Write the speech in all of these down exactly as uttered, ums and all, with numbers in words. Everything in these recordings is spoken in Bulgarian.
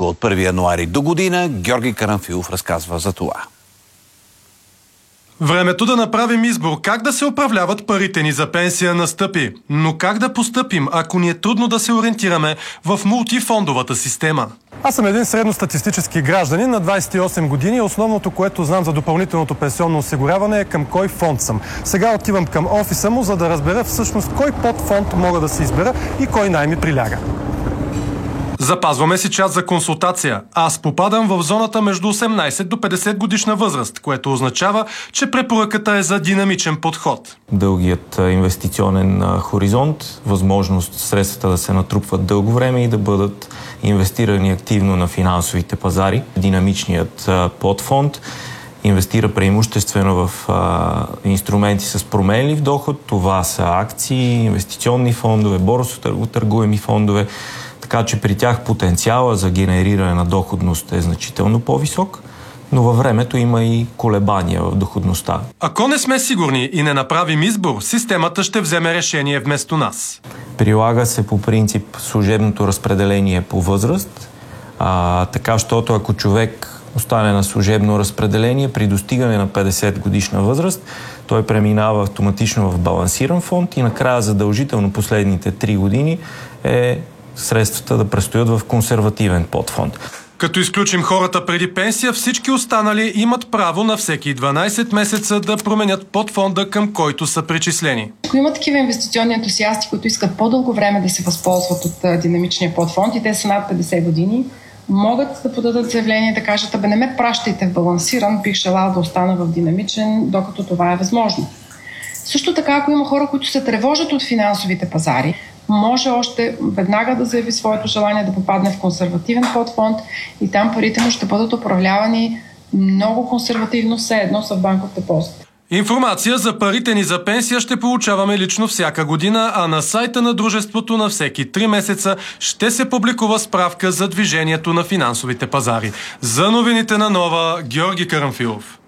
от първи януари до година. Георги Карамфилов разказва за това. Времето да направим избор как да се управляват парите ни за пенсия настъпи. Но как да постъпим, ако ни е трудно да се ориентираме в мултифондовата система? Аз съм един средностатистически гражданин на двадесет и осем години. Основното, което знам за допълнителното пенсионно осигуряване е към кой фонд съм. Сега отивам към офиса му, за да разбера всъщност кой подфонд мога да се избера и кой най-ми приляга. Запазваме си час за консултация. Аз попадам в зоната между осемнадесет до петдесет годишна възраст, което означава, че препоръката е за динамичен подход. Дългият инвестиционен хоризонт, възможност средствата да се натрупват дълго време и да бъдат инвестирани активно на финансовите пазари. Динамичният подфонд инвестира преимуществено в а, инструменти с променлив доход. Това са акции, инвестиционни фондове, борсотъргуеми фондове. Така че при тях потенциала за генериране на доходност е значително по-висок, но във времето има и колебания в доходността. Ако не сме сигурни и не направим избор, системата ще вземе решение вместо нас. Прилага се по принцип служебното разпределение по възраст, а, така защото ако човек остане на служебно разпределение при достигане на петдесет годишна възраст, той преминава автоматично в балансиран фонд и накрая задължително последните три години е средствата да престоят в консервативен подфонд. Като изключим хората преди пенсия, всички останали имат право на всеки дванадесет месеца да променят подфонда, към който са причислени. Ако има такива инвестиционни ентусиасти, които искат по-дълго време да се възползват от динамичния подфонд и те са над петдесет години, могат да подадат заявление да кажат: абе, не ме пращайте в балансиран, бих желала да остана в динамичен, докато това е възможно. Също така, ако има хора, които се тревожат от финансовите пазари, може още веднага да заяви своето желание да попадне в консервативен подфонд и там парите му ще бъдат управлявани много консервативно, все едно са в банков депозит. Информация за парите ни за пенсия ще получаваме лично всяка година, а на сайта на дружеството на всеки три месеца ще се публикува справка за движението на финансовите пазари. За новините на Нова, Георги Карамфилов.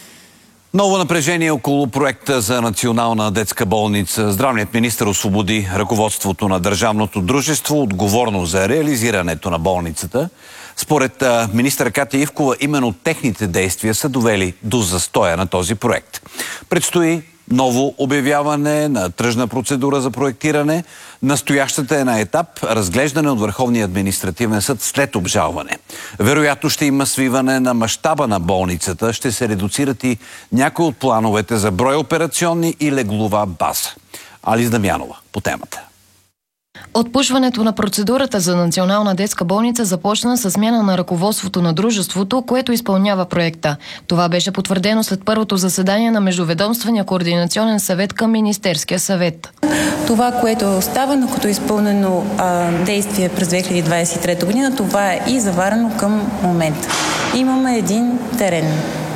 Ново напрежение около проекта за национална детска болница. Здравният министър освободи ръководството на държавното дружество отговорно за реализирането на болницата. Според министър Катя Ивкова, именно техните действия са довели до застоя на този проект. Предстои ново обявяване на тръжна процедура за проектиране. Настоящата е на етап разглеждане от Върховния административен съд след обжалване. Вероятно ще има свиване на мащаба на болницата, ще се редуцират и някои от плановете за брой операционни и леглова база. Алис Дамянова по темата. Отпушването на процедурата за национална детска болница започна с смяна на ръководството на дружеството, което изпълнява проекта. Това беше потвърдено след първото заседание на Междуведомствения координационен съвет към Министерския съвет. Това, което е оставено като изпълнено а, действие през две хиляди двадесет и трета година, това е и заварено към момента. Имаме един терен,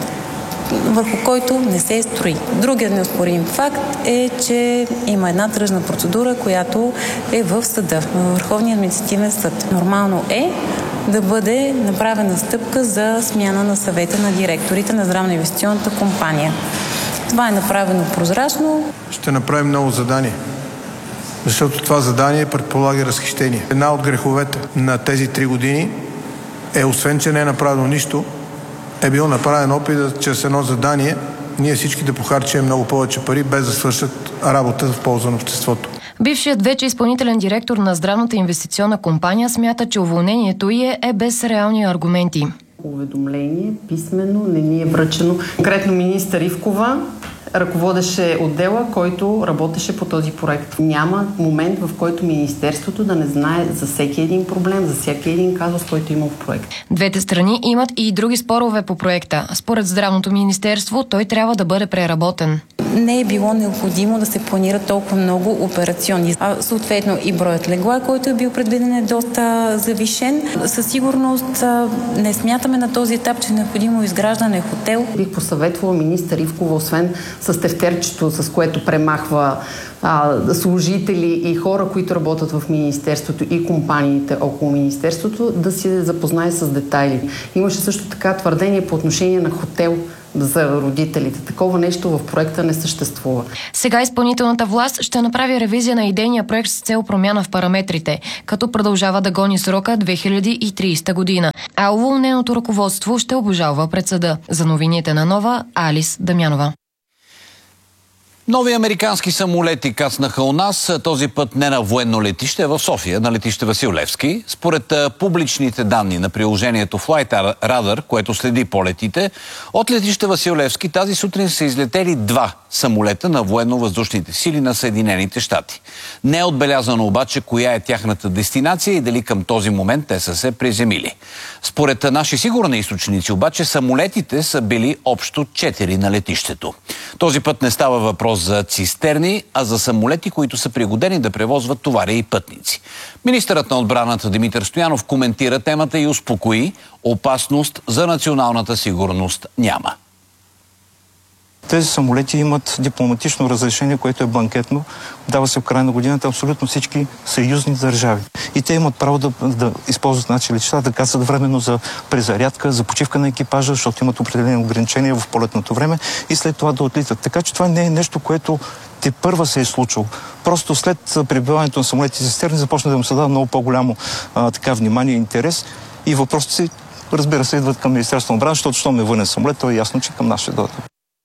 върху който не се строи. Другият неоспорим факт е, че има една тръжна процедура, която е в съда, в Върховния административен съд. Нормално е да бъде направена стъпка за смяна на съвета на директорите на здравно-инвестиционната компания. Това е направено прозрачно. Ще направим ново задание, защото това задание предполага разхищение. Една от греховете на тези три години е, освен че не е направено нищо, е бил направен опит да, чрез едно задание ние всички да похарчим много повече пари, без да свършат работа в полза на обществото. Бившият вече изпълнителен директор на здравната инвестиционна компания смята, че уволнението й е, е без реални аргументи. Уведомление писмено не ни е връчено. Конкретно министър Ивкова ръководеше отдела, който работеше по този проект. Няма момент, в който Министерството да не знае за всеки един проблем, за всеки един казус, който има в проект. Двете страни имат и други спорове по проекта. Според Здравното министерство, той трябва да бъде преработен. Не е било необходимо да се планира толкова много операционни. А съответно и броят легла, който е бил предвиден, е доста завишен. Със сигурност не смятаме на този етап, че е необходимо изграждане хотел. Бих посъветвала министър Ивкова, освен с тефтерчето, с което премахва а, служители и хора, които работят в Министерството и компаниите около Министерството, да се запознае с детайли. Имаше също така твърдение по отношение на хотел за родителите. Такова нещо в проекта не съществува. Сега изпълнителната власт ще направи ревизия на идейния проект с цел промяна в параметрите, като продължава да гони срока две хиляди и тридесета година. а уволненото ръководство ще обжалва пред съда. За новините на Нова, Алис Дамянова. Нови американски самолети кацнаха у нас, този път не на военно летище, а в София, на летище Васил Левски. Според публичните данни на приложението Flight Radar, което следи полетите, от летище Васил Левски тази сутрин са излетели два самолета на военно-въздушните сили на Съединените щати. Не е отбелязано обаче коя е тяхната дестинация и дали към този момент те са се приземили. Според наши сигурни източници обаче самолетите са били общо четири на летището. Този път не става въпрос за цистерни, а за самолети, които са пригодени да превозват товари и пътници. Министърът на отбраната Димитър Стоянов коментира темата и успокои: опасност за националната сигурност няма. Тези самолети имат дипломатично разрешение, което е бланкетно. Дава се в края на годината абсолютно всички съюзни държави. И те имат право да, да използват наши летища, да кацат временно за презарядка, за почивка на екипажа, защото имат определени ограничения в полетното време и след това да отлитат. Така че това не е нещо, което те първа се е случило. Просто след прибиването на самолетите цистерни започна да им се дава много по-голямо а, така внимание и интерес. И въпросите си, разбира се, идват към Министерството на отбрана, защото щом е военен самолет, то е ясно, че към нас ще дойде.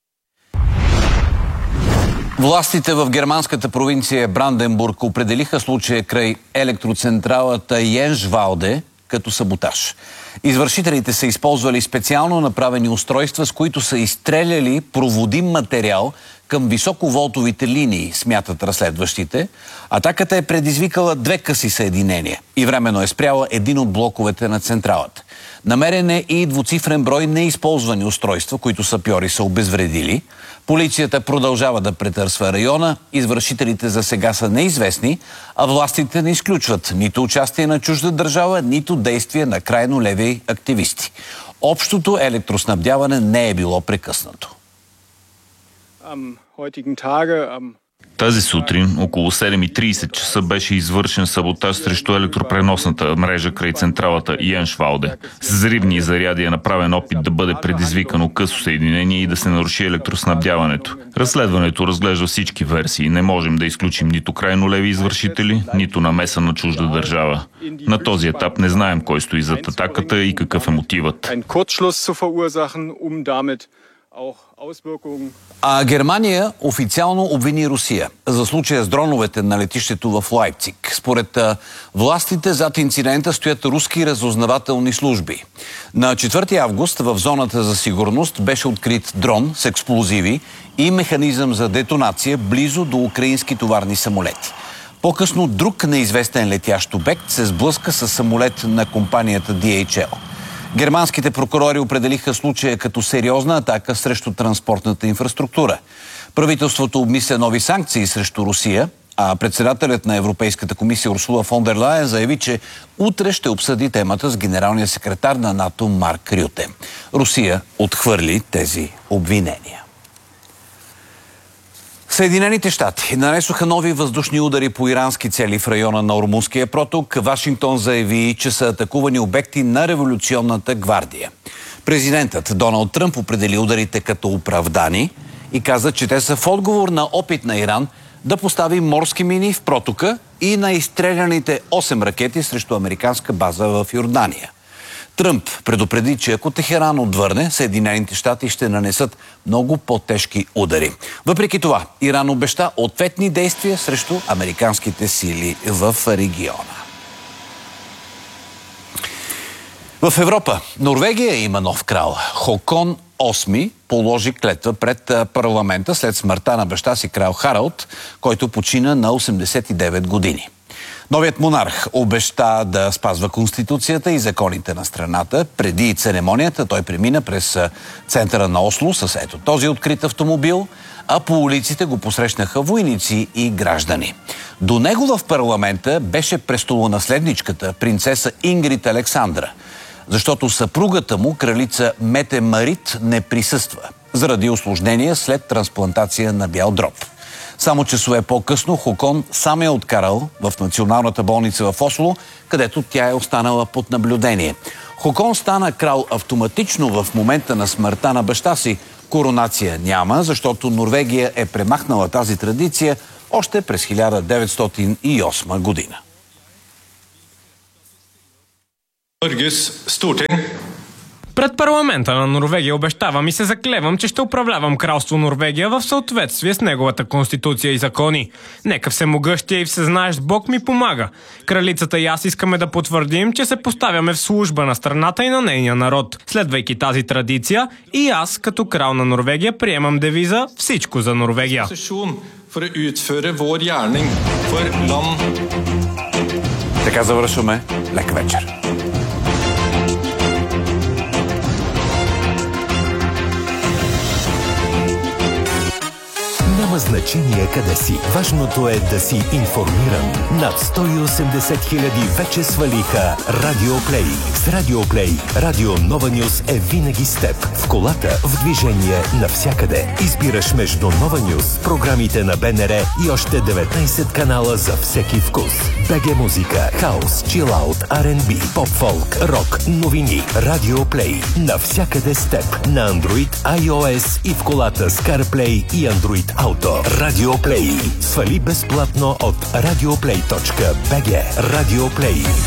Властите в германската провинция Бранденбург определиха случая край електроцентралата Йеншвалде като саботаж. Извършителите са използвали специално направени устройства, с които са изстреляли проводим материал към високоволтовите линии, смятат разследващите. Атаката е предизвикала две къси съединения и временно е спряла един от блоковете на централата. Намерен е и двуцифрен брой неизползвани устройства, които сапьори са обезвредили. Полицията продължава да претърсва района. Извършителите за сега са неизвестни, а властите не изключват нито участие на чужда държава, нито действие на крайно леви активисти. Общото електроснабдяване не е било прекъснато. Тази сутрин, около седем и трийсет часа, беше извършен саботаж срещу електропреносната мрежа край централата Йеншвалде. С взривни заряди е направен опит да бъде предизвикано късо съединение и да се наруши електроснабдяването. Разследването разглежда всички версии. Не можем да изключим нито крайно леви извършители, нито намеса на чужда държава. На този етап не знаем кой стои зад атаката и какъв е мотивът. А Германия официално обвини Русия за случая с дроновете на летището в Лайпциг. Според властите зад инцидента стоят руски разузнавателни служби. На четвърти август в зоната за сигурност беше открит дрон с експлозиви и механизъм за детонация близо до украински товарни самолети. По-късно друг неизвестен летящ обект се сблъска с самолет на компанията Ди Ейч Ел. Германските прокурори определиха случая като сериозна атака срещу транспортната инфраструктура. Правителството обмисля нови санкции срещу Русия, а председателят на Европейската комисия Урсула фон дер Лайен заяви, че утре ще обсъди темата с генералния секретар на НАТО Марк Рюте. Русия отхвърли тези обвинения. Съединените щати нанесоха нови въздушни удари по ирански цели в района на Ормузския проток. Вашингтон заяви, че са атакувани обекти на революционната гвардия. Президентът Доналд Тръмп определи ударите като оправдани и каза, че те са в отговор на опит на Иран да постави морски мини в протока и на изстреляните осем ракети срещу американска база в Йордания. Тръмп предупреди, че ако Техеран отвърне, Съединените щати ще нанесат много по-тежки удари. Въпреки това, Иран обеща ответни действия срещу американските сили в региона. В Европа Норвегия има нов крал. Хокон осми положи клетва пред парламента след смъртта на баща си крал Харалд, който почина на осемдесет и девет години. Новият монарх обеща да спазва Конституцията и законите на страната. Преди церемонията той премина през центъра на Осло с ето този открит автомобил, а по улиците го посрещнаха войници и граждани. До него в парламента беше престолонаследничката принцеса Ингрид Александра, защото съпругата му, кралица Мете Марит, не присъства заради усложнения след трансплантация на бял дроб. Само часове по-късно Хокон сам е откарал в Националната болница в Осло, където тя е останала под наблюдение. Хокон стана крал автоматично в момента на смъртта на баща си. Коронация няма, защото Норвегия е премахнала тази традиция още през хиляда деветстотин и осма година. Пред парламента на Норвегия обещавам и се заклевам, че ще управлявам кралство Норвегия в съответствие с неговата конституция и закони. Нека всемогъщия и всезнаещ Бог ми помага. Кралицата и аз искаме да потвърдим, че се поставяме в служба на страната и на нейния народ. Следвайки тази традиция, и аз, като крал на Норвегия, приемам девиза «Всичко за Норвегия». Така завършваме. Лек вечер. Няма значение къде си. Важното е да си информиран. Над сто и осемдесет хиляди вече свалиха Радиоплей. С Радиоплей Радио Нова Нюс е винаги с теб. В колата, в движение, навсякъде. Избираш между Нова Нюс, програмите на БНР и още деветнайсет канала за всеки вкус. БГ музика, хаус, чилаут, Ар енд Би, поп-фолк, рок, новини. Радиоплей. Навсякъде с теб. На Android, iOS и в колата с CarPlay и Android Auto. Радиоплей. Свали безплатно от радиоплей точка би джи. Радиоплей.